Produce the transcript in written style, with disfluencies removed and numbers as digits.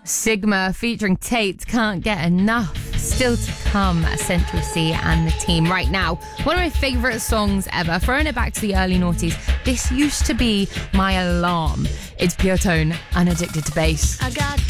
Sigma featuring Tate, Can't Get Enough. Still to come, Central C and the team. Right now, one of my favourite songs ever. Throwing it back to the early noughties. This used to be my alarm. It's Pure Tone and Addicted to Bass. I got